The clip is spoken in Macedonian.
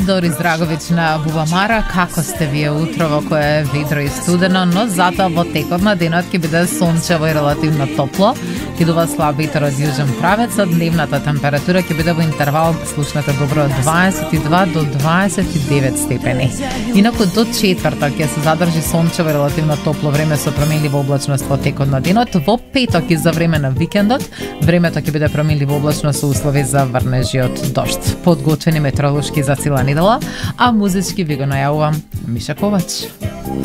Дорис Драговиќ на Бубамара, како сте вие утро во кое е ведро и студено, но затоа во текот на денот ќе биде сончево и релативно топло. Ќе дува слаб ветер од јужен правец, а дневната температура ќе биде во интервал, слушнете добро, од 22 до 29 степени. Инаку до четврток ќе се задржи сончево и релативно топло време со променлива облачност во текот на денот. Во петок и за време на викендот, времето ќе биде променливо облачно со услови за врнежи од дожд. Подготвени метеоролошки за цела недела, а музички ви го најавувам Миша Ковач.